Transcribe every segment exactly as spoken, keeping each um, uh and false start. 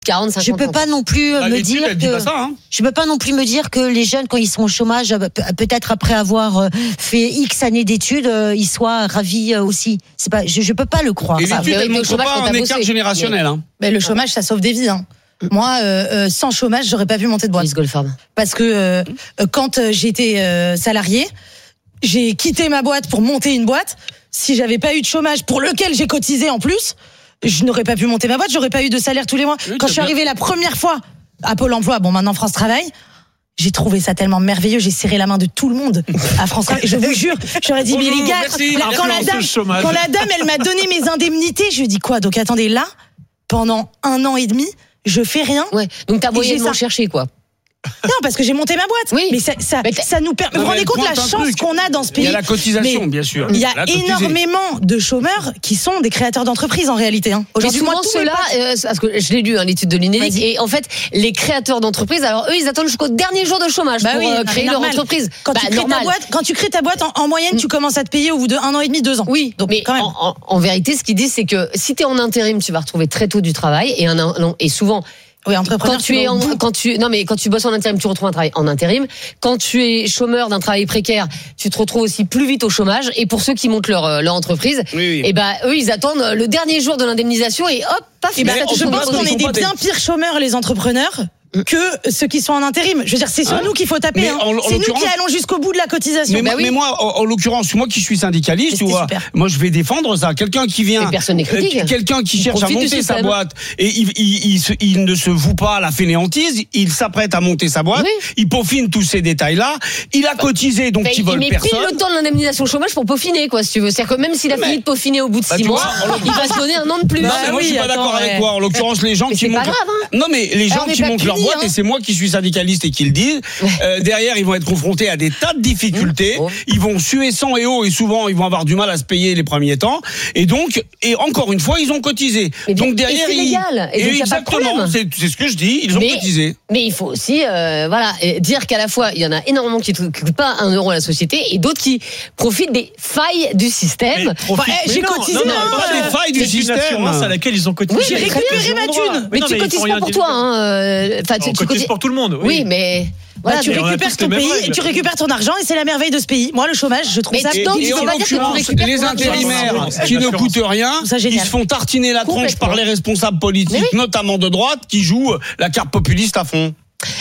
quarante, cinquante Je peux pas non plus Bah, me l'étude, dire elle dit que pas ça, hein. je peux pas non plus me dire que les jeunes quand ils sont au chômage, peut-être après avoir fait X années d'études, ils soient ravis aussi. C'est pas, je, je peux pas le croire. Et ça. l'étude, elle montre pas un écart générationnel. Hein. Mais le chômage, ça sauve des vies. Hein. Moi, euh, euh, sans chômage, j'aurais pas pu monter de boîte. Parce que euh, quand j'étais euh, salarié, j'ai quitté ma boîte pour monter une boîte. Si j'avais pas eu de chômage pour lequel j'ai cotisé en plus, je n'aurais pas pu monter ma boîte, j'aurais pas eu de salaire tous les mois. Oui, quand je suis arrivée la première fois à Pôle emploi, bon maintenant France Travail, j'ai trouvé ça tellement merveilleux, j'ai serré la main de tout le monde à France Travail. Je vous jure, j'aurais dit, Bonjour, mais les gars, merci, là, quand, la dame, quand la dame, elle m'a donné mes indemnités, je lui ai dit quoi? Donc attendez, là, pendant un an et demi, je fais rien. Ouais, donc t'as moyennement cherché, quoi. Non, parce que j'ai monté ma boîte. Oui. Mais ça, ça, mais ça nous permet. Vous vous rendez compte la chance truc. qu'on a dans ce pays? Il y a la cotisation, mais bien sûr. Il y a La cotisée. énormément de chômeurs qui sont des créateurs d'entreprises en réalité. Hein. Aujourd'hui, souvent ceux-là, euh, parce que je l'ai lu, hein, l'étude de l'Unédic, et en fait, les créateurs d'entreprises, alors eux, ils attendent jusqu'au dernier jour de chômage bah pour oui, euh, créer leur normal. entreprise. Quand, bah, tu crées ta boîte, quand tu crées ta boîte, en, en moyenne, tu commences à te payer au bout de un an et demi, deux ans. Oui, donc mais quand même. En, en, en vérité, ce qu'ils disent, c'est que si tu es en intérim, tu vas retrouver très tôt du travail, et, un, un, et souvent. Oui, entrepreneur, quand tu es en, quand tu non mais quand tu bosses en intérim, tu retrouves un travail en intérim. Quand tu es chômeur d'un travail précaire, tu te retrouves aussi plus vite au chômage. Et pour ceux qui montent leur leur entreprise, oui, oui. et ben eux ils attendent le dernier jour de l'indemnisation et hop, paf. Et ben, je pense qu'on est des bien pires chômeurs les entrepreneurs que ceux qui sont en intérim. Je veux dire, c'est sur hein nous qu'il faut taper. Hein. En, en c'est nous qui allons jusqu'au bout de la cotisation. Mais, bah oui. mais moi, en, en l'occurrence, moi qui suis syndicaliste, tu vois, super. moi je vais défendre ça. Quelqu'un qui vient, personne n'est critique. Euh, quelqu'un qui il cherche à monter sa boîte et il, il, il, se, il ne se voue pas à la fainéantise, il s'apprête à monter sa boîte, oui. il peaufine tous ces détails-là, il a cotisé, donc bah, il vole met personne. Il met pile le temps de l'indemnisation chômage pour peaufiner, quoi, si tu veux. C'est-à-dire que même s'il a mais, fini de peaufiner au bout de bah, six mois, vois, il va se donner un an de plus. Non, mais moi je suis pas d'accord avec toi. En l'occurrence, les gens qui montent. Non, mais les gens qui montent leur boîte, et c'est moi qui suis syndicaliste et qui le disent, euh, derrière ils vont être confrontés à des tas de difficultés, mmh. ils vont suer sang et eau et souvent ils vont avoir du mal à se payer les premiers temps et donc et encore une fois ils ont cotisé. Mais donc derrière et c'est légal. ils... Et donc, exactement, c'est, c'est ce que je dis, ils ont mais, cotisé. Mais il faut aussi euh, voilà dire qu'à la fois il y en a énormément qui ne coûtent pas un euro à la société et d'autres qui profitent des failles du système. Enfin, hey, j'ai non, cotisé non, non, non, pas des failles du système à laquelle ils ont cotisé. Oui, j'ai récupéré ma thune. Mais, mais tu cotises pas pour toi, hein. Enfin, tu cotises pour tout le monde. Oui, mais Voilà, bah, tu récupères ton pays, et tu récupères ton argent et c'est la merveille de ce pays. Moi, le chômage, je trouve mais ça. Et, donc, et, et en l'occurrence, les intérimaires qui ne coûtent rien, ils se font tartiner la tronche par les responsables politiques, notamment de droite, qui jouent la carte populiste à fond.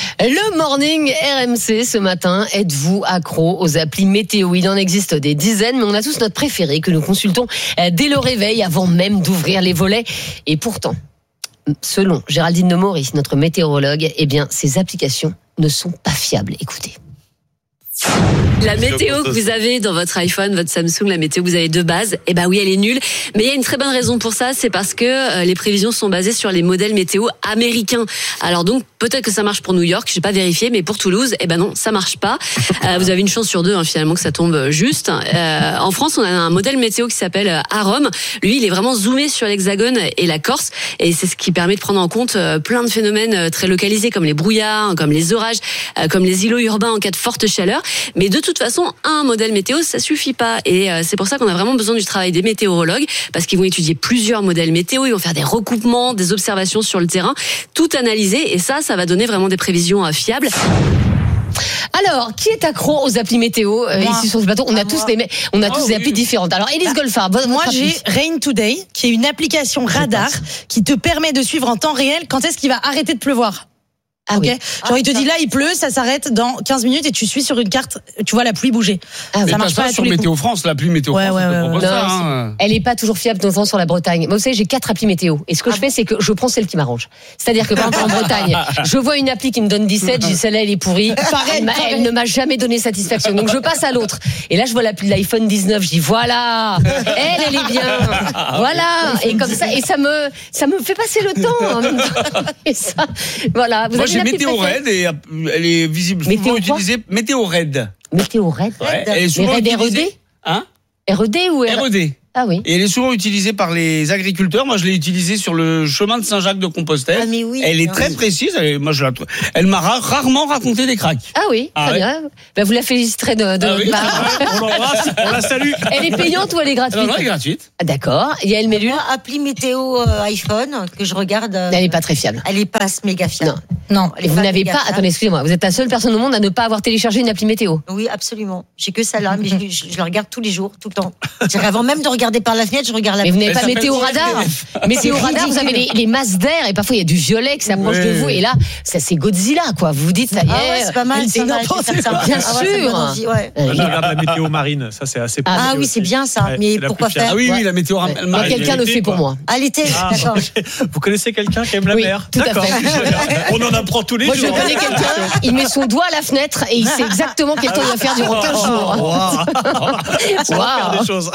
Le morning R M C ce matin, êtes-vous accro aux applis météo? Il en existe des dizaines, mais on a tous notre préféré que nous consultons dès le réveil avant même d'ouvrir les volets. Et pourtant, selon Géraldine de Maurice, notre météorologue, eh bien, ces applications ne sont pas fiables. Écoutez. La météo que vous avez dans votre iPhone, votre Samsung, la météo que vous avez de base, eh ben oui, elle est nulle. Mais il y a une très bonne raison pour ça, c'est parce que euh, les prévisions sont basées sur les modèles météo américains. Alors donc, peut-être que ça marche pour New York, j'ai pas vérifié, mais pour Toulouse, eh ben non, ça marche pas. Euh, vous avez une chance sur deux, hein, finalement, que ça tombe juste. Euh, en France, on a un modèle météo qui s'appelle Arom. Lui, il est vraiment zoomé sur l'Hexagone et la Corse, et c'est ce qui permet de prendre en compte plein de phénomènes très localisés, comme les brouillards, comme les orages, comme les îlots urbains en cas de forte chaleur. Mais de toute façon, un modèle météo, ça suffit pas. Et euh, c'est pour ça qu'on a vraiment besoin du travail des météorologues, parce qu'ils vont étudier plusieurs modèles météo, ils vont faire des recoupements, des observations sur le terrain, tout analyser. Et ça, ça va donner vraiment des prévisions euh, fiables. Alors, qui est accro aux applis météo euh, ici sur ce plateau? On a tous des, on a tous oh, des applis oui. différentes. Alors, Élise bah, Goldfarb, moi j'ai Rain Today, qui est une application radar qui te permet de suivre en temps réel quand est-ce qu'il va arrêter de pleuvoir. Ah ok. Oui. Genre il te dit là il pleut, ça s'arrête dans quinze minutes et tu suis sur une carte, tu vois la pluie bouger. Ah, ça marche pas sur Météo France, l'appli Météo ouais, France. Ouais, ouais, ouais. Ça, non, hein. Elle est pas toujours fiable notamment sur la Bretagne. Moi vous savez j'ai quatre applis météo et ce que ah je fais c'est que je prends celle qui m'arrange. C'est-à-dire que par exemple en Bretagne, je vois une appli qui me donne dix-sept, je dis celle-là elle est pourrie. Pareil, elle, elle ne m'a jamais donné satisfaction. Donc je passe à l'autre. Et là je vois l'appli de l'iPhone dix-neuf, je dis voilà, elle elle est bien. Voilà et comme ça et ça me ça me fait passer le temps en même temps. Et ça voilà, vous Moi avez j'ai Météo Red et elle est visible souvent utilisée. Météo Red. Météo Red. Ouais, Mais Red R E D. Hein? R E D ou R E D. Ah oui. Et elle est souvent utilisée par les agriculteurs. Moi, je l'ai utilisée sur le chemin de Saint-Jacques-de-Compostelle. Ah, mais oui. Elle est très oui. précise. Elle, moi, je la, elle m'a ra- rarement raconté des cracks. Ah oui, Ah très ouais. bien. Ben, vous la féliciterez de, de Ah notre oui. part. On l'embrasse, on la salue. Elle est payante ou elle est gratuite? Non, non, elle est gratuite. Ah, d'accord. Il y a le Mélu. Moi, appli météo euh, iPhone que je regarde. euh, Elle n'est pas très fiable. Elle est pas méga fiable. Non. Non, elle est Vous pas n'avez méga pas, fiable. attendez, excusez-moi, vous êtes la seule personne au monde à ne pas avoir téléchargé une appli météo. Oui, absolument. J'ai que ça là, mais je, je, je la regarde tous les jours, tout le temps. C'est-à-dire, avant même de regarder par la fenêtre, je regarde la. Mais vous n'avez Elle pas s'appelle météo comment, radar. elle Météo radar, vous avez les, les masses d'air et parfois il y a du violet qui s'approche Ouais. de vous et là, ça c'est Godzilla quoi. Vous vous dites ça y est. Ah ouais, c'est pas mal. c'est ça, mal, n'importe je vais faire ça. Bien Ah ouais, ça me donne sûr. envie, ouais. Euh, Moi, je regarde la météo marine, ça c'est assez Ah, Ah précis oui, c'est aussi. bien ça. Ouais, Mais c'est la pourquoi plus fiable. faire Ah oui, Ouais. oui, la météo. ouais. elle Moi, m'a- quelqu'un le l'été, fait pour quoi. moi. À l'été, Ah, d'accord. vous connaissez quelqu'un qui aime la Oui, mer? tout à D'accord. fait. On en apprend tous les Moi je jours. connais quelqu'un, il met son doigt à la fenêtre et il sait exactement quel temps il va faire durant quinze jours. Wow. Ça va faire Waouh. des choses.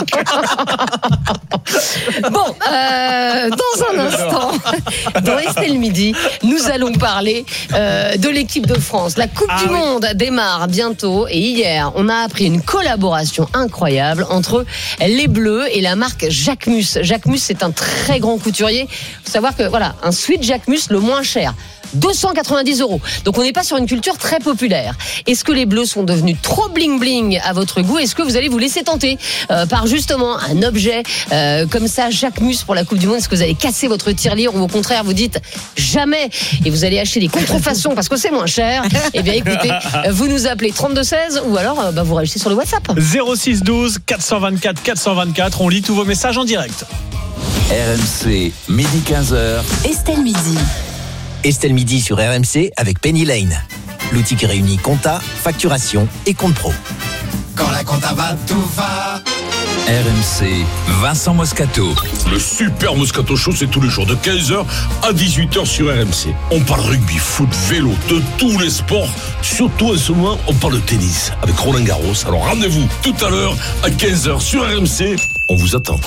Bon, euh, dans un instant, dans Estelle Midi, nous allons parler euh, de l'équipe de France. La Coupe Ah du oui. Monde démarre bientôt et hier, on a appris une collaboration incroyable entre les Bleus et la marque Jacquemus. Jacquemus, c'est un très grand couturier. Il faut savoir que voilà, un sweat Jacquemus le moins cher. deux cent quatre-vingt-dix euros. Donc on n'est pas sur une culture très populaire. Est-ce que les Bleus sont devenus trop bling bling à votre goût? Est-ce que vous allez vous laisser tenter euh, par justement un objet euh, comme ça, Jacquemus pour la Coupe du Monde? Est-ce que vous allez casser votre tirelire ou au contraire vous dites jamais et vous allez acheter des contrefaçons parce que c'est moins cher? Eh bien écoutez, euh, vous nous appelez trente-deux seize ou alors euh, bah, vous réagissez sur le WhatsApp. zéro six douze quatre cent vingt-quatre quatre cent vingt-quatre, on lit tous vos messages en direct. R M C, midi quinze heures. Estelle Midi. Estelle Midi sur R M C avec Penny Lane. L'outil qui réunit compta, facturation et compte pro. Quand la compta va, tout va. R M C, Vincent Moscato. Le super Moscato Show, c'est tous les jours de quinze heures à dix-huit heures sur R M C. On parle rugby, foot, vélo, de tous les sports. Surtout en ce moment, on parle de tennis avec Roland Garros. Alors rendez-vous tout à l'heure à quinze heures sur R M C. On vous attend.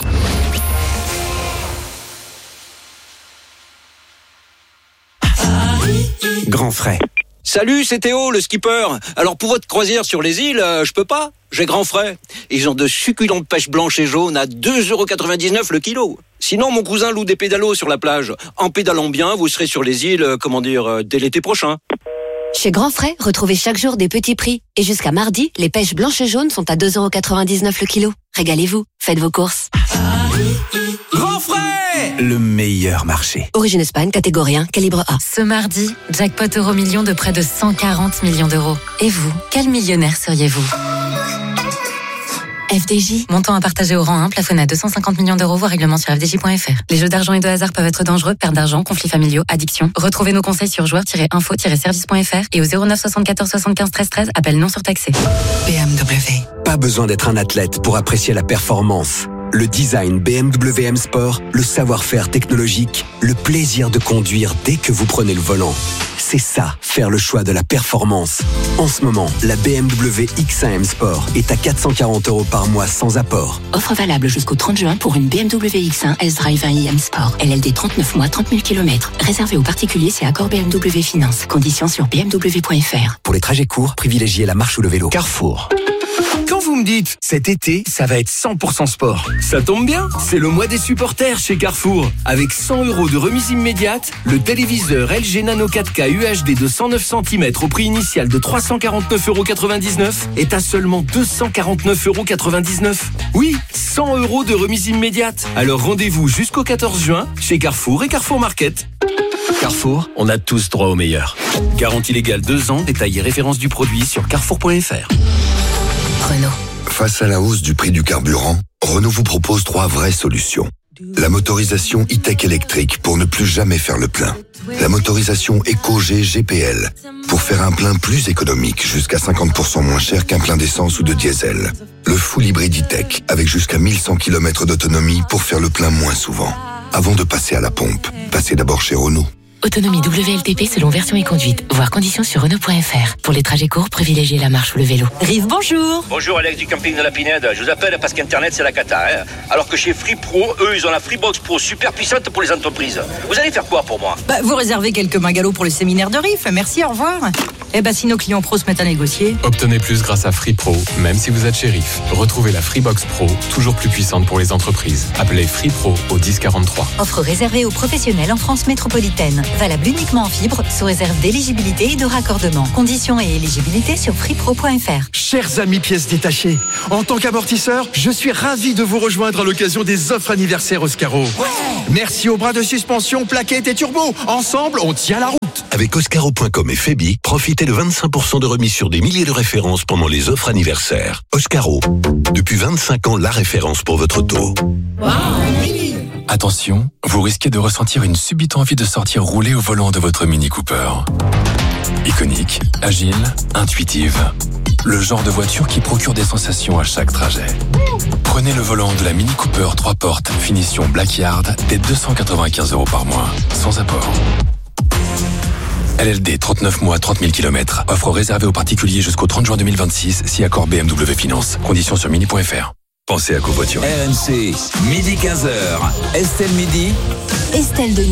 Grand frais. Salut, c'est Théo, le skipper. Alors pour votre croisière sur les îles, euh, je peux pas. J'ai grand frais. Ils ont de succulentes pêches blanches et jaunes à deux euros quatre-vingt-dix-neuf le kilo. Sinon, mon cousin loue des pédalos sur la plage. En pédalant bien, vous serez sur les îles, euh, comment dire, euh, dès l'été prochain. Chez Grand Frais, retrouvez chaque jour des petits prix. Et jusqu'à mardi, les pêches blanches et jaunes sont à deux euros quatre-vingt-dix-neuf le kilo. Régalez-vous, faites vos courses. Grand frais, le meilleur marché. Origine Espagne, catégorie un, calibre A. Ce mardi, jackpot euro million de près de cent quarante millions d'euros. Et vous, quel millionnaire seriez-vous? F D J. Montant à partager au rang un, plafonné à deux cent cinquante millions d'euros, voire règlement sur f d j point f r. Les jeux d'argent et de hasard peuvent être dangereux, perte d'argent, conflits familiaux, addiction. Retrouvez nos conseils sur joueurs tiret info tiret service point f r et au zéro neuf soixante-quatorze soixante-quinze treize treize, appel non surtaxé. B M W. Pas besoin d'être un athlète pour apprécier la performance. Le design B M W M Sport, le savoir-faire technologique, le plaisir de conduire dès que vous prenez le volant. C'est ça, faire le choix de la performance. En ce moment, la B M W X un M Sport est à quatre cent quarante euros par mois sans apport. Offre valable jusqu'au trente juin pour une B M W X un S-Drive un i M Sport. L L D trente-neuf mois, trente mille kilomètres. Réservé aux particuliers, c'est accord B M W Finance. Conditions sur b m w point f r. Pour les trajets courts, privilégiez la marche ou le vélo. Carrefour. Quand vous me dites, cet été, ça va être cent pour cent sport, ça tombe bien, c'est le mois des supporters chez Carrefour. Avec cent euros de remise immédiate, le téléviseur L G Nano quatre K U H D de cent neuf centimètres au prix initial de trois cent quarante-neuf euros quatre-vingt-dix-neuf est à seulement deux cent quarante-neuf euros quatre-vingt-dix-neuf. Oui, cent euros de remise immédiate. Alors rendez-vous jusqu'au quatorze juin chez Carrefour et Carrefour Market. Carrefour, on a tous droit au meilleur. Garantie légale deux ans, détaillé référence du produit sur carrefour point f r. Renault. Face à la hausse du prix du carburant, Renault vous propose trois vraies solutions. La motorisation e-tech électrique pour ne plus jamais faire le plein. La motorisation EcoG G P L pour faire un plein plus économique jusqu'à cinquante pour cent moins cher qu'un plein d'essence ou de diesel. Le full hybride e-tech avec jusqu'à mille cent kilomètres d'autonomie pour faire le plein moins souvent. Avant de passer à la pompe, passez d'abord chez Renault. Autonomie W L T P selon version et conduite. Voir conditions sur Renault point f r. Pour les trajets courts, privilégiez la marche ou le vélo. Rive, bonjour. Bonjour, Alex du camping de la Pinède. Je vous appelle parce qu'Internet, c'est la cata. Hein. Alors que chez Free Pro, eux, ils ont la Freebox Pro super puissante pour les entreprises. Vous allez faire quoi pour moi? Bah, vous réservez quelques bungalows pour le séminaire de Rive. Merci, au revoir. Eh ben, si nos clients pros se mettent à négocier. Obtenez plus grâce à Free Pro, même si vous êtes shérif. Retrouvez la Freebox Pro, toujours plus puissante pour les entreprises. Appelez Free Pro au dix quarante-trois. Offre réservée aux professionnels en France métropolitaine. Valable uniquement en fibre, sous réserve d'éligibilité et de raccordement. Conditions et éligibilité sur freepro point f r. Chers amis pièces détachées, en tant qu'amortisseur, je suis ravi de vous rejoindre à l'occasion des offres anniversaires Oscaro. Ouais. Merci aux bras de suspension, plaquettes et turbo. Ensemble, on tient la route. Avec Oscaro point com et Febi, profitez de vingt-cinq pour cent de remise sur des milliers de références pendant les offres anniversaires. Oscaro, depuis vingt-cinq ans, la référence pour votre auto. Wow. Attention, vous risquez de ressentir une subite envie de sortir rouler au volant de votre Mini Cooper. Iconique, agile, intuitive. Le genre de voiture qui procure des sensations à chaque trajet. Prenez le volant de la Mini Cooper trois portes, finition Blackyard, dès deux cent quatre-vingt-quinze euros par mois, sans apport. L L D, trente-neuf mois, trente mille kilomètres. Offre réservée aux particuliers jusqu'au trente juin deux mille vingt-six, si accord B M W Finance. Conditions sur mini point f r. Pensez à covoiturer. R M C, midi quinze heures. Estelle Midi. Estelle Denis.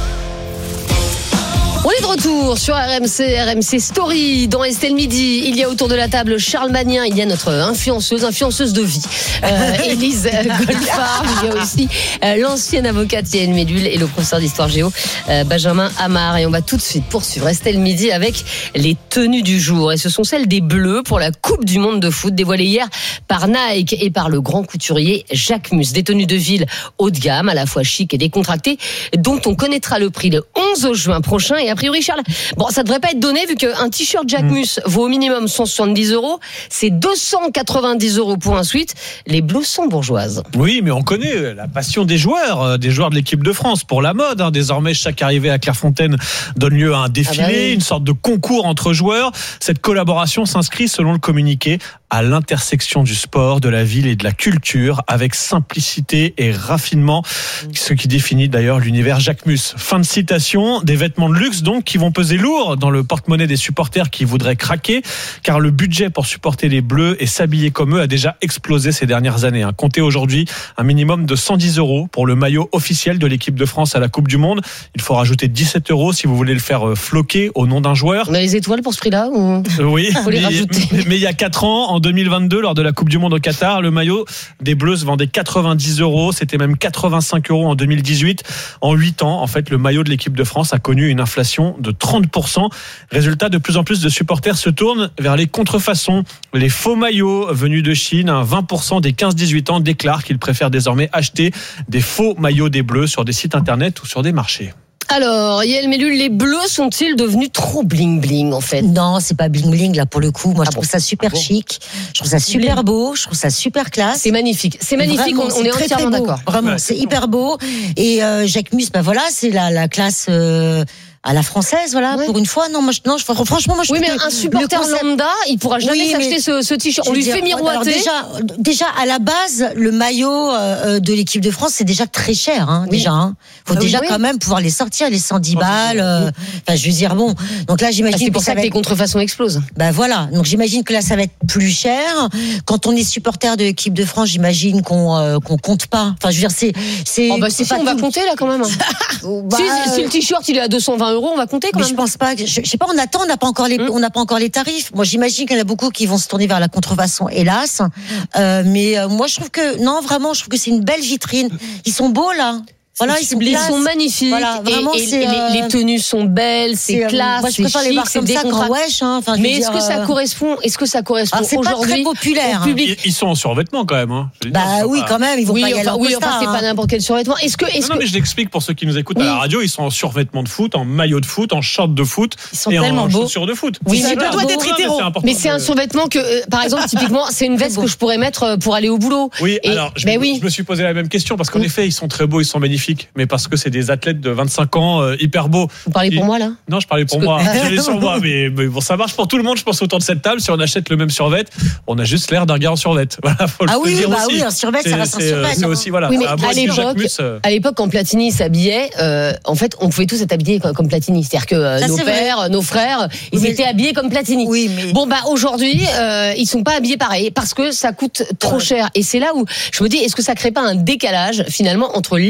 On est de retour sur R M C, R M C Story, dans Estelle Midi. Il y a autour de la table Charles Magnin, il y a notre influenceuse, influenceuse de vie, euh, Élise Goldfarb. Il y a aussi euh, l'ancienne avocate Yael Mellul et le professeur d'histoire géo euh, Benjamin Amar. Et on va tout de suite poursuivre Estelle Midi avec les tenues du jour. Et ce sont celles des Bleus pour la Coupe du Monde de foot, dévoilées hier par Nike et par le grand couturier Jacques Mus. Des tenues de ville haut de gamme, à la fois chic et décontractées, dont on connaîtra le prix le onze juin prochain. Et a priori, Charles, bon, ça devrait pas être donné vu qu'un t-shirt Jacques Mus vaut au minimum cent soixante-dix euros. C'est deux cent quatre-vingt-dix euros pour un suite. Les Bleus sont bourgeoises. Oui, mais on connaît la passion des joueurs, des joueurs de l'équipe de France pour la mode. Hein. Désormais, chaque arrivée à Clairefontaine donne lieu à un défilé, ah bah oui. Une sorte de concours entre joueurs. Cette collaboration s'inscrit, selon le communiqué, à l'intersection du sport, de la ville et de la culture, avec simplicité et raffinement, ce qui définit d'ailleurs l'univers Jacques Mus. Fin de citation. Des vêtements de luxe donc qui vont peser lourd dans le porte-monnaie des supporters qui voudraient craquer, car le budget pour supporter les Bleus et s'habiller comme eux a déjà explosé ces dernières années. Hein. Comptez aujourd'hui un minimum de cent dix euros pour le maillot officiel de l'équipe de France à la Coupe du Monde. Il faut rajouter dix-sept euros si vous voulez le faire floquer au nom d'un joueur. On a les étoiles pour ce prix-là ou... Oui, faut les mais, rajouter. mais il y a quatre ans, en deux mille vingt-deux, lors de la Coupe du Monde au Qatar, le maillot des Bleus se vendait quatre-vingt-dix euros. C'était même quatre-vingt-cinq euros en deux mille dix-huit. En huit ans, en fait, le maillot de l'équipe de France a connu une inflation de trente pour cent. Résultat, de plus en plus de supporters se tournent vers les contrefaçons, les faux maillots venus de Chine. vingt pour cent des quinze dix-huit ans déclarent qu'ils préfèrent désormais acheter des faux maillots des Bleus sur des sites internet ou sur des marchés. Alors, Yael Mellul, les Bleus sont-ils devenus trop bling-bling, en fait? Non, c'est pas bling-bling, là, pour le coup. Moi, ah je trouve bon ça super ah bon chic. Je trouve ça super beau. Je trouve ça super classe. C'est magnifique. C'est magnifique. Vraiment, on, on est, est très, entièrement très d'accord. Vraiment, ouais. C'est hyper beau. Et euh, Jacques Mus, ben voilà, c'est la, la classe... Euh, à la française, voilà, ouais. Pour une fois. Non, moi, je, non, je, franchement, moi, je oui, mais un supporter concept... lambda, il pourra jamais oui, s'acheter ce, ce t-shirt. On lui dire, fait miroiter. Alors déjà, déjà, à la base, le maillot euh, de l'équipe de France, c'est déjà très cher, hein, oui. déjà. Hein. Faut ah, déjà oui. quand même pouvoir les sortir, les cent dix oh, balles. Euh, enfin, je veux dire, bon. Donc là, j'imagine. Ah, c'est pour que ça que les être... contrefaçons explosent. Ben voilà. Donc j'imagine que là, ça va être plus cher. Quand on est supporter de l'équipe de France, j'imagine qu'on euh, qu'on compte pas. Enfin, je veux dire, c'est c'est. Oh, bah, c'est pas on va compter là quand même. bah, si, si le t-shirt il est à deux cent vingt euros, on va compter quand même. Je pense pas. Je, je sais pas. On attend. On n'a pas encore les. Mmh. On n'a pas encore les tarifs. Moi, j'imagine qu'il y en a beaucoup qui vont se tourner vers la contrefaçon, hélas. Euh, mais euh, moi, je trouve que non, vraiment, je trouve que c'est une belle vitrine. Ils sont beaux là. Voilà, ils sont, ils sont magnifiques. Voilà, vraiment, et, et, c'est, et euh... les, les tenues sont belles, c'est, c'est classe, moi, je préfère les voir c'est comme ça qu'en wesh. Hein. Enfin, mais est-ce dire, que ça euh... correspond Est-ce que ça correspond alors, c'est aujourd'hui pas très populaire, au public? Ils, ils sont en survêtement quand même. Hein. Bah dire, oui, pas... quand même. Ils vont oui, pas y enfin, aller en oui, costard, enfin, c'est hein. pas n'importe quel survêtement. Est-ce que, est-ce non, non, que... mais je l'explique pour ceux qui nous écoutent oui. à la radio. Ils sont en survêtement de foot, en maillot de foot, en short de foot, ils sont et tellement en beaux. chaussures de foot. Oui, c'est pas doit d'être hétéro. Mais c'est un survêtement que, par exemple, typiquement, c'est une veste que je pourrais mettre pour aller au boulot. Oui. Alors, je me suis posé la même question parce qu'en effet, ils sont très beaux, ils sont magnifiques, mais parce que c'est des athlètes de vingt-cinq ans, euh, hyper beaux. Vous parlez pour et... moi là? Non, je parlais pour moi. J'allais sur moi, mais, mais bon, ça marche pour tout le monde. Je pense autour de cette table. Si on achète le même survêt, on a juste l'air d'un gars en survêt. Voilà, faut ah le oui, dire bah aussi. oui, un survêt, ça reste un survêt. C'est aussi voilà. Oui, mais à l'époque, à l'époque, quand Platini s'habillait, euh, en fait, on pouvait tous être habillés comme, comme Platini. C'est-à-dire que euh, ça, nos pères, vrai. nos frères, ils mais... étaient habillés comme Platini. Oui, mais... Bon, bah aujourd'hui, euh, ils sont pas habillés pareil parce que ça coûte trop ouais. cher. Et c'est là où je me dis, est-ce que ça crée pas un décalage finalement entre l'équipe de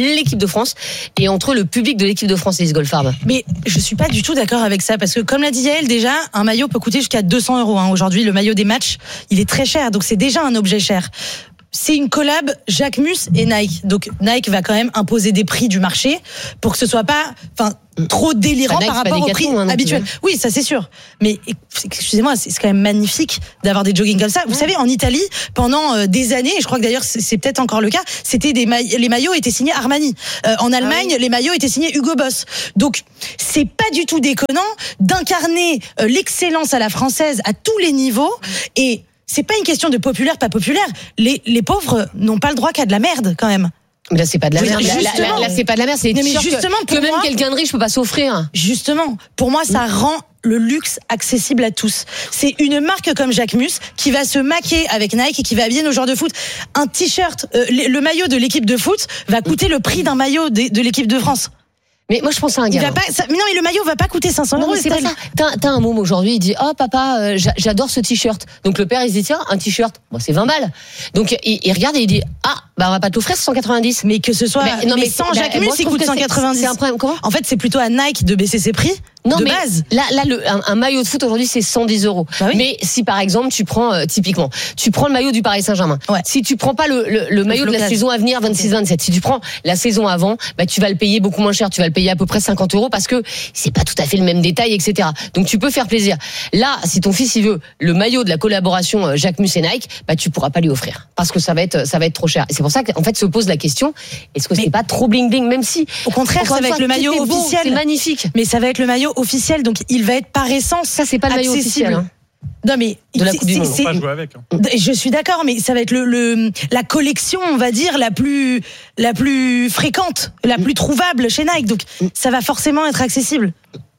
de France et entre le public de l'équipe de France, Elise Goldfarb. Mais je suis pas du tout d'accord avec ça parce que comme l'a dit Yael, déjà un maillot peut coûter jusqu'à deux cents euros. Hein. Aujourd'hui, le maillot des matchs, il est très cher, donc c'est déjà un objet cher. C'est une collab Jacquemus et Nike. Donc Nike va quand même imposer des prix du marché pour que ce soit pas, enfin, trop délirant Nike, par rapport au prix hein, habituel. Oui, ça c'est sûr. Mais excusez-moi, c'est quand même magnifique d'avoir des joggings comme ça. Vous ouais. savez, en Italie, pendant des années, et je crois que d'ailleurs c'est, c'est peut-être encore le cas, c'était des ma- les maillots étaient signés Armani. Euh, en Allemagne, ah oui. les maillots étaient signés Hugo Boss. Donc c'est pas du tout déconnant d'incarner euh, l'excellence à la française à tous les niveaux et c'est pas une question de populaire, pas populaire. Les, les pauvres n'ont pas le droit qu'à de la merde, quand même. Mais là, c'est pas de la merde. Là, là, là, là, c'est pas de la merde. C'est justement que, que même moi, quelqu'un de riche peut pas s'offrir. Justement, pour moi, ça rend le luxe accessible à tous. C'est une marque comme Jacquemus qui va se maquer avec Nike et qui va habiller nos joueurs de foot. Un t-shirt, euh, le maillot de l'équipe de foot va coûter le prix d'un maillot de, de l'équipe de France. Mais moi je pense à un gars. Il va pas, ça, mais non, mais le maillot va pas coûter cinq cents euros. C'est pas ça. T'as, t'as un môme aujourd'hui, il dit oh papa, euh, j'adore ce t-shirt. Donc le père il se dit tiens un t-shirt, bon c'est vingt balles. Donc il, il regarde et il dit ah bah on va pas te l'offrir, c'est cent quatre-vingt-dix. Mais que ce soit mais, non mais, mais sans Jacquemus, il coûte cent quatre-vingt-dix. C'est un problème comment ? En fait c'est plutôt à Nike de baisser ses prix. Non de mais base. là, là le, un, un maillot de foot aujourd'hui c'est cent dix euros. Bah oui. Mais si par exemple tu prends euh, typiquement, tu prends le maillot du Paris Saint-Germain. Ouais. Si tu prends pas le, le, le maillot le de la saison à venir vingt-six vingt-sept, si tu prends la saison avant, bah tu vas le payer beaucoup moins cher. Tu vas le payer à peu près cinquante euros parce que c'est pas tout à fait le même détail, et cetera. Donc tu peux faire plaisir. Là, si ton fils il veut le maillot de la collaboration Jacquemus et Nike, bah tu pourras pas lui offrir parce que ça va être ça va être trop cher. Et c'est pour ça qu'en fait se pose la question est-ce que mais c'est pas trop bling bling, même si au contraire ça va être le maillot beau, officiel, c'est magnifique. Mais ça va être le maillot officiel, donc il va être par essence. Ça c'est pas le maillot officiel. Hein. Non mais de la Coupe du Monde, on peut pas jouer avec. Hein. Je suis d'accord, mais ça va être le, le la collection, on va dire la plus la plus fréquente, la plus trouvable chez Nike. Donc ça va forcément être accessible.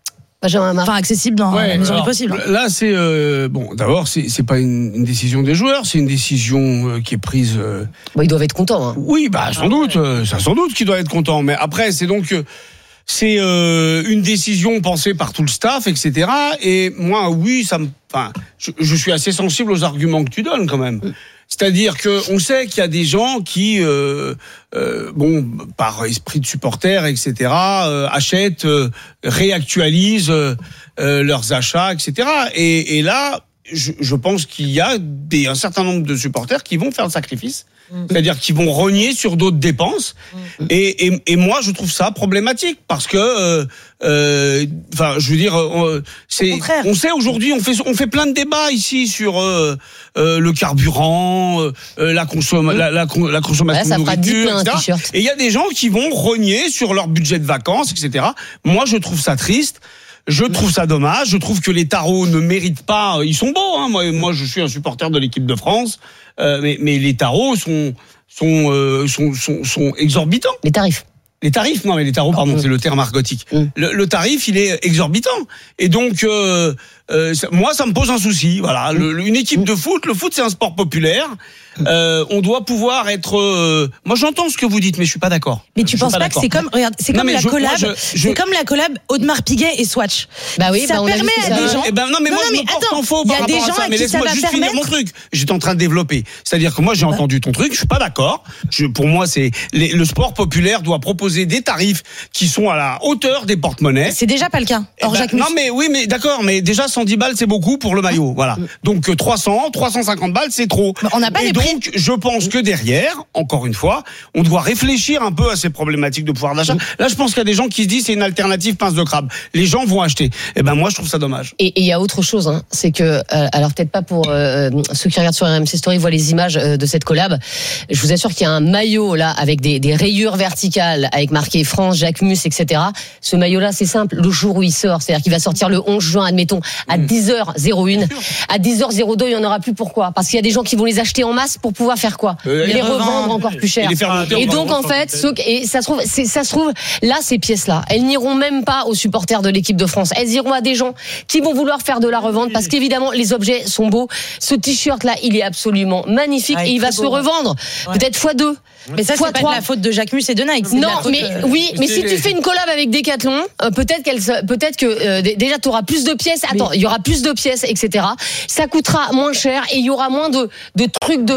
Enfin accessible dans ouais, la mesure du possible. Là c'est euh, bon. D'abord c'est c'est pas une, une décision des joueurs, c'est une décision euh, qui est prise. Euh... Bon, ils doivent être contents. Hein. Oui, bah sans ah, doute, ouais. euh, ça sans doute qu'ils doivent être contents. Mais après c'est donc euh, c'est euh, une décision pensée par tout le staff, et cetera. Et moi, oui, ça me, enfin, je, je suis assez sensible aux arguments que tu donnes quand même. C'est-à-dire que on sait qu'il y a des gens qui, euh, euh, bon, par esprit de supporter, et cetera, euh, achètent, euh, réactualisent euh, leurs achats, et cetera. Et, et là, je, je pense qu'il y a des, un certain nombre de supporters qui vont faire le sacrifice. C'est-à-dire qu'ils vont rogner sur d'autres dépenses, mmh. et, et, et moi je trouve ça problématique parce que, euh, euh, enfin, je veux dire, on, c'est, on sait aujourd'hui, on fait, on fait plein de débats ici sur euh, euh, le carburant, euh, la, consomme, mmh. la, la, la consommation ouais, de nourriture, et cetera. Et il y a des gens qui vont rogner sur leur budget de vacances, et cetera. Moi, je trouve ça triste. Je trouve ça dommage. Je trouve que les tarots ne méritent pas. Ils sont beaux. Hein. Moi, moi, je suis un supporter de l'équipe de France, euh, mais, mais les tarots sont sont, euh, sont sont sont exorbitants. Les tarifs. Les tarifs, non, mais les tarots, pardon, mmh. c'est le terme argotique. Mmh. Le, le tarif, il est exorbitant. Et donc, euh, euh, ça, moi, ça me pose un souci. Voilà, mmh. le, une équipe mmh. de foot, le foot, c'est un sport populaire. Euh, on doit pouvoir être. Euh... Moi, j'entends ce que vous dites, mais je suis pas d'accord. Mais tu je penses pas, pas que c'est comme, regarde, c'est non, comme la je, collab, moi, je, je... c'est comme la collab Audemars Piguet et Swatch. Bah oui, ça bah on permet a à des gens. Eh ben non, mais non, moi, non, je me porte en faux par rapport à ça. Mais laisse-moi juste finir mon truc. J'étais en train de développer. C'est-à-dire que moi, j'ai entendu ton truc. Je suis pas d'accord. Je, pour moi, c'est les, le sport populaire doit proposer des tarifs qui sont à la hauteur des porte-monnaies. C'est déjà pas le cas. Or, ben, non, mais oui, mais d'accord. Mais déjà, cent dix balles, c'est beaucoup pour le maillot. Voilà. Donc trois cents, trois cent cinquante balles, c'est trop. On n'a pas les prix. Donc, je pense que derrière, encore une fois, on doit réfléchir un peu à ces problématiques de pouvoir d'achat. Là, je pense qu'il y a des gens qui se disent c'est une alternative pince de crabe. Les gens vont acheter. Eh ben moi, je trouve ça dommage. Et il y a autre chose, hein, c'est que, euh, alors peut-être pas pour euh, ceux qui regardent sur R M C Story voient les images euh, de cette collab. Je vous assure qu'il y a un maillot là avec des, des rayures verticales avec marqué France, Jacquemus, et cetera. Ce maillot-là, c'est simple. Le jour où il sort, c'est-à-dire qu'il va sortir le onze juin, admettons, à dix heures zéro une, à dix heures zéro deux, il y en aura plus. Pourquoi ? Parce qu'il y a des gens qui vont les acheter en masse pour pouvoir faire quoi ? Euh, les, les revendre encore plus cher. Et, et donc en fait, ce, et ça se trouve, c'est, ça se trouve, là ces pièces-là, elles n'iront même pas aux supporters de l'équipe de France. Elles iront à des gens qui vont vouloir faire de la revente parce qu'évidemment les objets sont beaux. Ce t-shirt-là, il est absolument magnifique ah, et il va se beau. revendre ouais. peut-être fois deux. Mais ça, c'est pas de la faute de Jacquemus et de Nike. Non, mais de... oui, mais si tu fais une collab avec Decathlon, euh, peut-être qu'elle, peut-être que euh, déjà tu auras plus de pièces. Attends, il y aura plus de pièces, et cetera. Ça coûtera moins cher et il y aura moins de de trucs de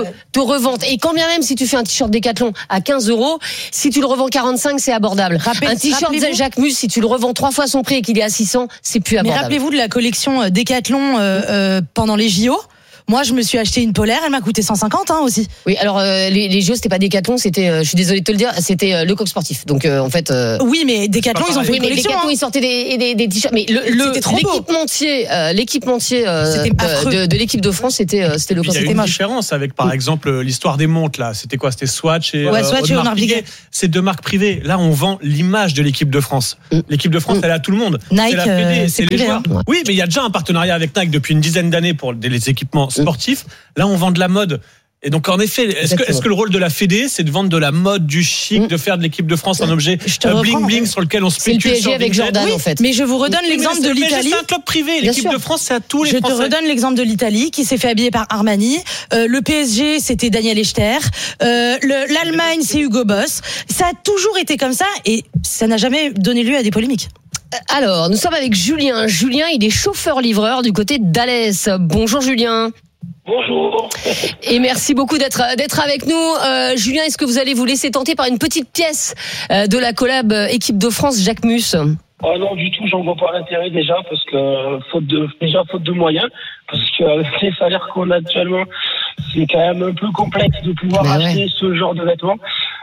de revente. Et quand bien même si tu fais un t-shirt Décathlon à quinze euros, si tu le revends quarante-cinq, c'est abordable. Rappel, un t-shirt Jacques Mus, si tu le revends trois fois son prix et qu'il est à six cents, c'est plus abordable. Mais rappelez-vous de la collection Décathlon euh, euh, pendant les J O. Moi, je me suis acheté une polaire, elle m'a coûté cent cinquante hein, aussi. Oui, alors euh, les, les jeux, c'était pas Décathlon, c'était, euh, je suis désolée de te le dire, c'était euh, Lecoq Sportif. Donc euh, en fait. Euh, oui, mais Décathlon, ils ont fait oui, une mais collection. Décathlon, hein. ils sortaient des, des, des t-shirts. Mais le, le, l'équipementier, euh, l'équipementier euh, de, de l'équipe de France, c'était, euh, c'était Lecoq Sportif. Il y a une différence avec, par exemple, l'histoire des montres là. C'était quoi? C'était Swatch et ouais, Swatch euh, et Audemars Piguet. C'est deux marques privées. Là, on vend l'image de l'équipe de France. Mm. L'équipe de France, mm. elle est à tout le monde. Nike, c'est la Fédé, euh, c'est, c'est les privé, joueurs. Hein. Oui, mais il y a déjà un partenariat avec Nike depuis une dizaine d'années pour les équipements sportifs. Là, on vend de la mode. Et donc, en effet, est-ce que, est-ce que le rôle de la Fédé, c'est de vendre de la mode, du chic, mmh. de faire de l'équipe de France un objet bling-bling sur lequel on spécule? C'est le P S G avec Jordan, oui, en fait. Mais je vous redonne oui, l'exemple de l'Italie. C'est un club privé. L'équipe de France, c'est à tous les je Français. Je te redonne l'exemple de l'Italie, qui s'est fait habiller par Armani. Euh, le P S G, c'était Daniel Echter. Euh, le, L'Allemagne, c'est Hugo Boss. Ça a toujours été comme ça et ça n'a jamais donné lieu à des polémiques. Alors, nous sommes avec Julien. Julien, il est chauffeur-livreur du côté d'Alès. Bonjour, Julien. Bonjour. Et merci beaucoup d'être d'être avec nous. Euh, Julien, est-ce que vous allez vous laisser tenter par une petite pièce euh, de la collab euh, équipe de France Jacques Mus? Oh non, du tout, j'en vois pas l'intérêt déjà, parce que euh, faute de déjà faute de moyens, parce que euh, les salaires qu'on a actuellement, c'est quand même un peu complexe de pouvoir Mais acheter ouais. ce genre de vêtements.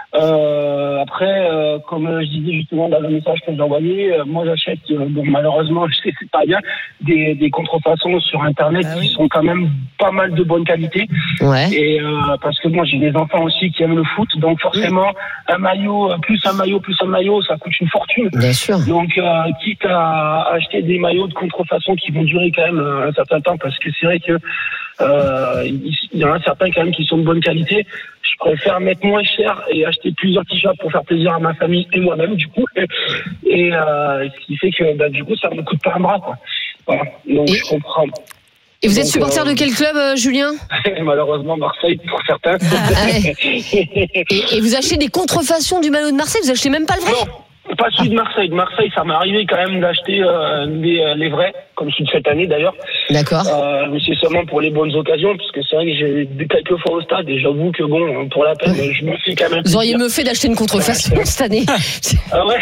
Euh, après, euh, comme je disais justement dans le message que j'ai envoyé, euh, moi j'achète, euh, bon, malheureusement, je sais c'est pas bien, des, des contrefaçons sur Internet ah, qui oui. sont quand même pas mal de bonne qualité. Ouais. Et euh, parce que moi j'ai des enfants aussi qui aiment le foot, donc forcément oui. un maillot, plus un maillot, plus un maillot, ça coûte une fortune. Bien sûr. Donc euh, quitte à acheter des maillots de contrefaçon qui vont durer quand même un certain temps, parce que c'est vrai que euh, il y en a certains quand même qui sont de bonne qualité. Je préfère mettre moins cher et acheter plusieurs t-shirts pour faire plaisir à ma famille et moi-même, du coup. Et euh, ce qui fait que, bah, du coup, ça me coûte pas un bras, quoi. Voilà. Donc, et, je comprends. Et vous Donc, êtes supporter euh, de quel club, euh, Julien? Malheureusement, Marseille, pour certains. Ah, ouais. et, et vous achetez des contrefaçons du maillot de Marseille? Vous achetez même pas le vrai? Non. Pas celui de Marseille. De Marseille, ça m'est arrivé quand même d'acheter euh, les, euh, les vrais, comme celui de cette année d'ailleurs. D'accord. Euh, mais c'est seulement pour les bonnes occasions, parce que c'est vrai que j'ai vu quelques fois au stade et j'avoue que bon, pour la peine, je me fais quand même. Vous auriez me fait d'acheter une contrefaçon cette année. Ah ouais.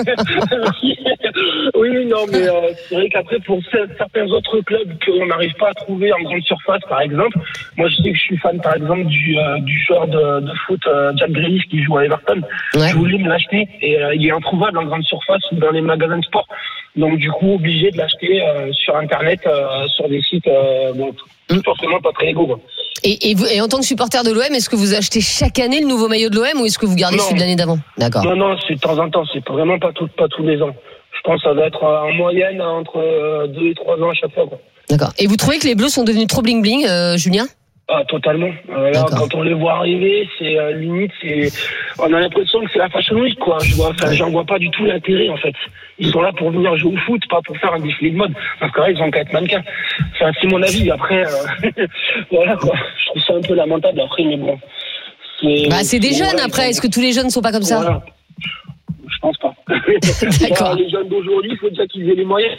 Oui, non, mais euh, c'est vrai qu'après pour certains autres clubs qu'on n'arrive pas à trouver en grande surface, par exemple, moi je sais que je suis fan, par exemple, du, euh, du joueur de, de foot euh, Jack Grealish qui joue à Everton. Ouais. Je voulais me l'acheter et euh, il est introuvable en grande surface ou dans les magasins de sport. Donc du coup, obligé de l'acheter euh, sur Internet, euh, sur des sites euh, bon, mmh. forcément pas très légaux. Quoi. Et, et, vous, et en tant que supporter de l'O M, est-ce que vous achetez chaque année le nouveau maillot de l'O M ou est-ce que vous gardez non. celui de l'année d'avant? D'accord. Non, non, c'est de temps en temps, c'est vraiment pas, tout, pas tous les ans. Je pense que ça va être en moyenne entre deux et trois ans à chaque fois. Quoi. D'accord. Et vous trouvez que les Bleus sont devenus trop bling-bling, euh, Julien? Ah, totalement. Euh, là, quand on les voit arriver, c'est euh, limite, c'est, on a l'impression que c'est la Fashion Week, quoi. Je vois, enfin, j'en vois pas du tout l'intérêt, en fait. Ils sont là pour venir jouer au foot, pas pour faire un défilé de mode. Parce que là, ils ont qu'à être mannequins. Enfin, c'est mon avis. Après, euh, voilà, quoi. Je trouve ça un peu lamentable après, mais bon. C'est, bah, c'est des jeunes voilà, après. Est-ce que tous les jeunes sont pas comme ça? Voilà. Je pense pas. D'accord. Les jeunes d'aujourd'hui, il faut déjà qu'ils aient les moyens.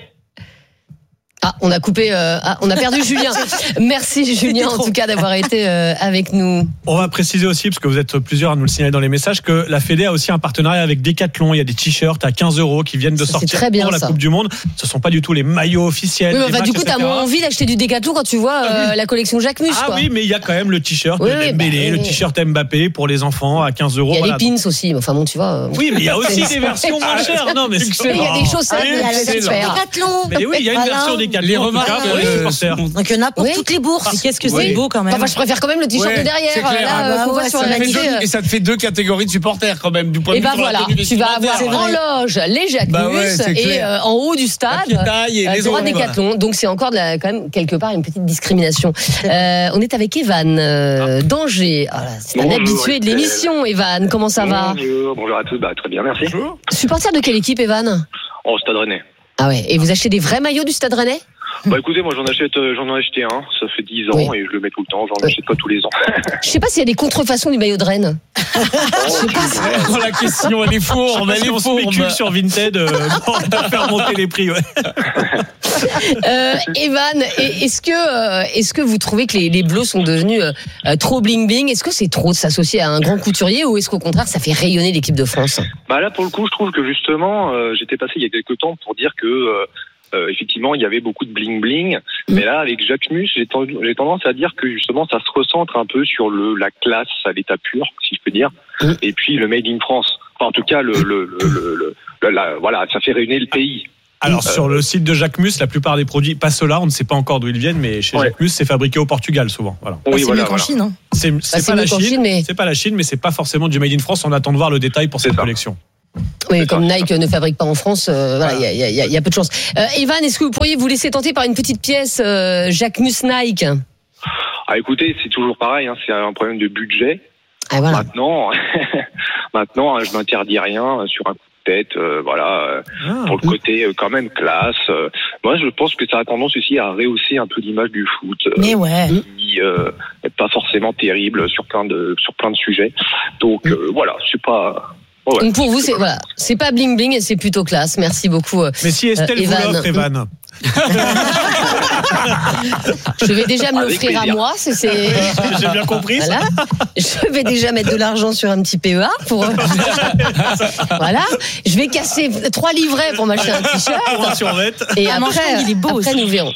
Ah, on a coupé, euh, ah, on a perdu Julien. Merci Julien en tout cas d'avoir été euh, avec nous. On va préciser aussi, parce que vous êtes plusieurs à nous le signaler dans les messages, que la Fédé a aussi un partenariat avec Decathlon. Il y a des t-shirts à quinze euros qui viennent de ça, sortir très bien, pour la ça. Coupe du Monde. Ce sont pas du tout les maillots officiels. Oui, enfin, matchs, du coup, t'as moins envie d'acheter du Decathlon quand tu vois euh, ah, oui. la collection Jacques Mus. Ah quoi. oui, mais il y a quand même le t-shirt oui, de oui, Dembélé, bah, le t-shirt Mbappé pour les enfants à quinze euros. Il y a voilà, les pins donc. aussi. Enfin bon, tu vois. Euh... Oui, mais il y a aussi des versions moins chères. Non, mais il y a des chaussettes, il y a la Decathlon. Mais oui, il y a une version Decathlon. Les remarques. Donc il y en a pour oui. toutes les bourses. Et qu'est-ce que c'est oui. beau quand même. Enfin, je préfère quand même le t-shirt ouais, de derrière. C'est clair. Là, ah bah, qu'on ouais, voit sur ça la fait deux, et ça te fait deux catégories de supporters quand même du point de vue. Et ben voilà, tu vas avoir en loge les Jacques bah ouais, Mus et euh, en haut du stade les droit Décathlon. Donc c'est encore de la, quand même quelque part une petite discrimination. Euh, on est avec Evan euh, d'Angers. Oh là, c'est un habitué de l'émission, Evan. Comment ça va? Bonjour, bonjour à tous. Bah, très bien, merci. Bonjour. Supporter de quelle équipe, Evan? Oh, Stade Rennais. Ah ouais. Et vous achetez des vrais maillots du Stade Rennais? Bah écoutez, moi j'en achète, euh, j'en ai acheté un, ça fait dix ans oui. et je le mets tout le temps, j'en oui. achète pas tous les ans. Je sais pas s'il y a des contrefaçons du maillot de Rennes. Oh, je sais pas si... oh, la question, elle est fourbe, elle est on fourbe. spécule sur Vinted euh, pour faire monter les prix. Ouais. Euh, Evan, est-ce que, euh, est-ce que vous trouvez que les, les bleus sont devenus euh, trop bling-bling? Est-ce que c'est trop de s'associer à un grand couturier ou est-ce qu'au contraire, ça fait rayonner l'équipe de France? Bah là, pour le coup, je trouve que justement, euh, j'étais passé il y a quelques temps pour dire que euh, euh, effectivement, il y avait beaucoup de bling-bling. Mmh. Mais là, avec Jacques Mus, j'ai, ten- j'ai tendance à dire que justement, ça se recentre un peu sur le la classe à l'état pur, si je peux dire, mmh. et puis le Made in France. Enfin, en tout cas, le, le, le, le, le, le la, voilà, ça fait rayonner le pays. Alors euh, sur le site de Jacques Mus, la plupart des produits, pas ceux-là, on ne sait pas encore d'où ils viennent, mais chez ouais. Jacques Mus, c'est fabriqué au Portugal souvent. Voilà. Oui, c'est voilà, mieux qu'en voilà. Chine. Hein. C'est, c'est, bah, c'est pas la Chine, Chine mais... c'est pas la Chine, mais c'est pas forcément du Made in France. On attend de voir le détail pour c'est cette ça. collection. Oui, comme Nike ne fabrique pas en France, euh, voilà, il y, a, y, a, y a peu de chance. Euh, Evan, est-ce que vous pourriez vous laisser tenter par une petite pièce euh, Jacques Mus Nike? Ah, écoutez, c'est toujours pareil, hein, c'est un problème de budget. Ah, voilà. Maintenant, maintenant, je m'interdis rien sur un coup de tête, euh, voilà, ah, pour le côté euh, quand même classe. Euh, moi, je pense que ça a tendance aussi à rehausser un peu l'image du foot. Euh, Mais ouais. Qui euh, n'est pas forcément terrible sur plein de sur plein de sujets. Donc euh, voilà, c'est pas. Oh ouais, Donc pour vous, c'est voilà, c'est pas bling bling et c'est plutôt classe. Merci beaucoup. Mais si Estelle euh, vous l'offre, Evan. Je vais déjà me l'offrir à moi, c'est, c'est... J'ai bien compris. Voilà. Je vais déjà mettre de l'argent sur un petit P E A pour. Voilà. Je vais casser trois livrets pour m'acheter un t-shirt. Pour un survêt. Et ah, après, il est beau après nous verrons.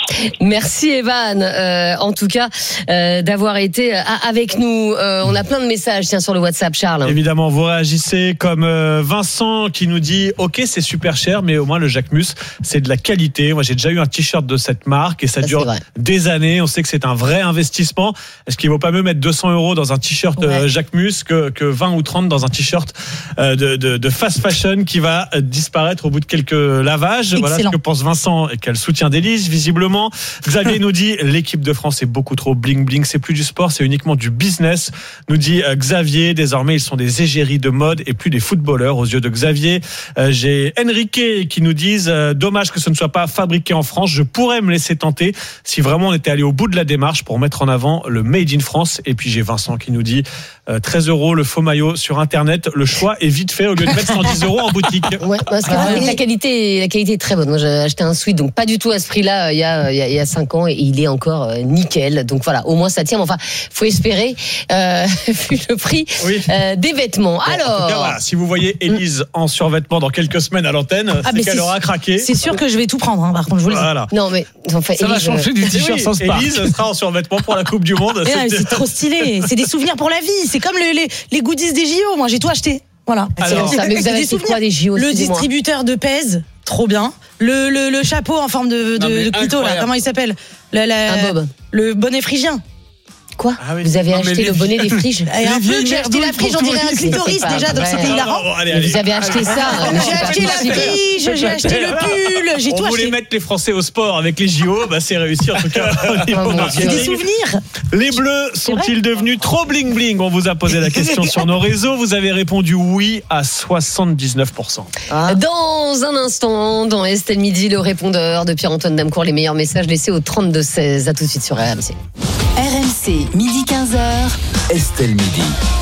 Merci Evan, euh, en tout cas, euh, d'avoir été avec nous. Euh, on a plein de messages, tiens, sur le WhatsApp, Charles. Évidemment, vous réagissez comme euh, Vincent qui nous dit « Ok, c'est super cher, mais au moins le Jacques Mus, c'est de la qualité. » Moi, j'ai déjà eu un t-shirt de cette marque et ça, ça dure des années. On sait que c'est un vrai investissement. Est-ce qu'il ne vaut pas mieux mettre deux cents euros dans un t-shirt ouais. euh, Jacques Mus que, que vingt ou trente dans un t-shirt euh, de, de, de fast fashion qui va disparaître au bout de quelques lavages? Excellent. Voilà ce que pense Vincent et qu'elle soutient d'Élise, visiblement. Xavier nous dit l'équipe de France est beaucoup trop bling bling, c'est plus du sport, c'est uniquement du business, nous dit euh, Xavier. Désormais ils sont des égéries de mode et plus des footballeurs aux yeux de Xavier. euh, j'ai Enrique qui nous disent euh, dommage que ce ne soit pas fabriqué en France, je pourrais me laisser tenter si vraiment on était allé au bout de la démarche pour mettre en avant le Made in France. Et puis j'ai Vincent qui nous dit euh, treize euros le faux maillot sur internet, le choix est vite fait au lieu de mettre cent dix euros en boutique. Ouais, parce que ah, oui. la qualité la qualité est très bonne. Moi j'ai acheté un sweat donc pas du tout à ce prix là il y a il y a, il y a cinq ans et il est encore euh, nickel. Donc voilà, au moins ça tient. Mais enfin, faut espérer euh, vu le prix oui. euh, des vêtements. Bon, alors, en tout cas, voilà, si vous voyez Élise en survêtement dans quelques semaines à l'antenne, ah, c'est qu'elle c'est aura craqué. C'est sûr que je vais tout prendre. Hein, par contre, je vous le dis. Voilà. Non mais enfin, ça Élise, va changer du t-shirt oui, sans Spark. Élise sera en survêtement pour la Coupe du Monde. C'est, c'est trop stylé. C'est des souvenirs pour la vie. C'est comme le, les, les goodies des J O. Moi, j'ai tout acheté. Voilà. Alors, ça, mais vous avez acheté quoi des J O? Le distributeur de Pèse, trop bien. Le, le, le chapeau en forme de, de, non, de clito, là, comment il s'appelle? La, la, Un bob. Le bonnet phrygien. Quoi? Ah oui, vous avez non, acheté les... le bonnet des friges? Et un peu que j'ai acheté la frige, on dirait un clitoris déjà, donc c'était hilarant. Oh, allez, allez. Vous avez acheté ça? J'ai acheté la frige, j'ai acheté le pull, j'ai on tout acheté. On voulait mettre les Français au sport avec les J O, bah c'est réussi en tout cas. C'est des souvenirs. Les Bleus sont-ils devenus trop bling bling? On vous a posé la question sur nos réseaux. Vous avez répondu oui à soixante-dix-neuf pour cent. Ah. Dans un instant, dans Estelle Midi, le répondeur de Pierre-Antoine Damecourt, les meilleurs messages laissés au trente-deux seize. À tout de suite sur R M C. R M C, midi quinze heures. Estelle Midi.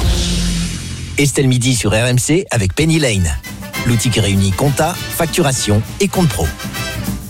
Estelle Midi sur R M C avec Penny Lane. L'outil qui réunit compta, facturation et compte pro.